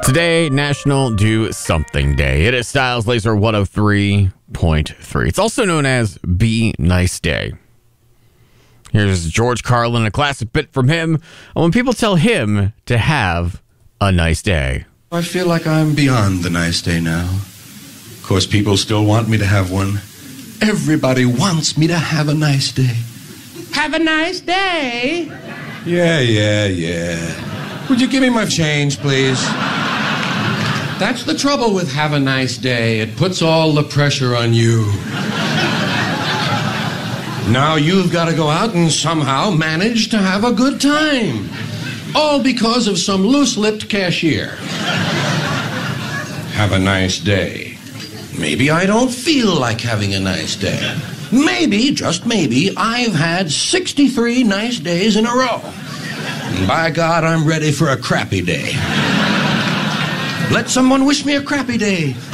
Today, National Do Something Day. It is Styles Laser 103.3. It's also known as Be Nice Day. Here's George Carlin, a classic bit from him on when people tell him to have a nice day. I feel like I'm beyond the nice day now. Of course, people still want me to have one. Everybody wants me to have a nice day. Have a nice day. Yeah. Would you give me my change, please? That's the trouble with have a nice day. It puts all the pressure on you. Now you've got to go out and somehow manage to have a good time. All because of some loose-lipped cashier. Have a nice day. Maybe I don't feel like having a nice day. Maybe, just maybe, I've had 63 nice days in a row. And by God, I'm ready for a crappy day. Let someone wish me a crappy day.